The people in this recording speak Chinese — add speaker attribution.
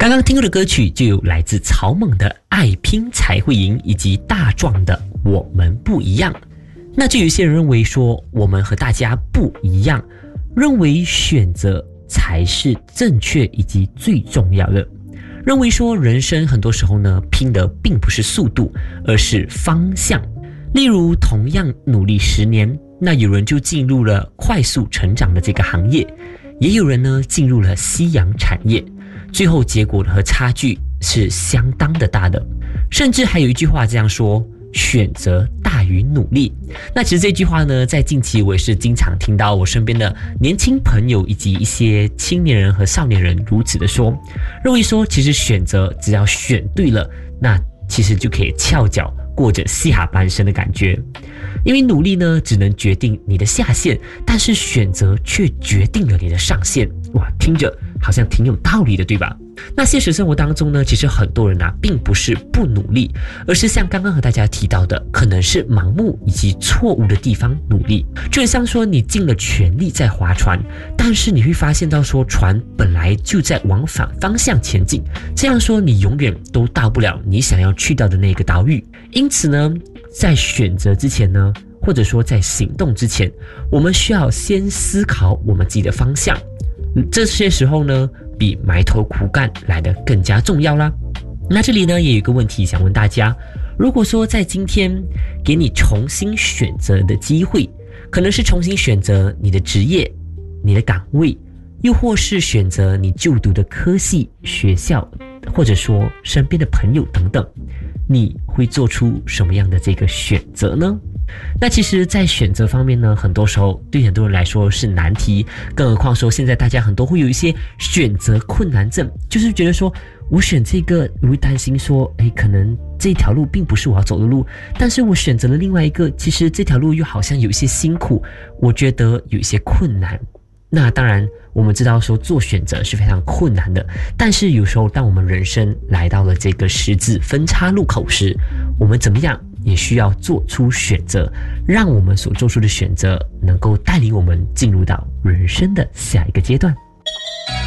Speaker 1: 刚刚听过的歌曲就有来自草蜢的《爱拼才会赢》，以及大壮的《我们不一样》。那就有一些人认为说我们和大家不一样，认为选择才是正确以及最重要的，认为说人生很多时候呢拼的并不是速度，而是方向。例如同样努力10年，那有人就进入了快速成长的这个行业，也有人呢进入了夕阳产业，最后结果和差距是相当的大的。甚至还有一句话这样说，选择大于努力。那其实这句话呢，在近期我也是经常听到我身边的年轻朋友以及一些青年人和少年人如此的说，认为说其实选择只要选对了，那其实就可以翘脚过着下半生的感觉。因为努力呢只能决定你的下限，但是选择却决定了你的上限。哇，听着好像挺有道理的，对吧？那现实生活当中呢，其实很多人并不是不努力，而是像刚刚和大家提到的，可能是盲目以及错误的地方努力。就像说你尽了全力在划船，但是你会发现到说船本来就在往反方向前进，这样说你永远都到不了你想要去到的那个岛屿。因此呢，在选择之前呢，或者说在行动之前，我们需要先思考我们自己的方向。这些时候呢，比埋头苦干来得更加重要啦。那这里呢，也有一个问题想问大家，如果说在今天给你重新选择的机会，可能是重新选择你的职业、你的岗位，又或是选择你就读的科系、学校，或者说身边的朋友等等，你会做出什么样的这个选择呢？那其实在选择方面呢，很多时候对很多人来说是难题，更何况说现在大家很多会有一些选择困难症，就是觉得说我选这个，我会担心说可能这条路并不是我要走的路，但是我选择了另外一个，其实这条路又好像有一些辛苦，我觉得有一些困难。那当然我们知道说做选择是非常困难的，但是有时候当我们人生来到了这个十字分叉路口时，我们怎么样也需要做出选择，让我们所做出的选择能够带领我们进入到人生的下一个阶段。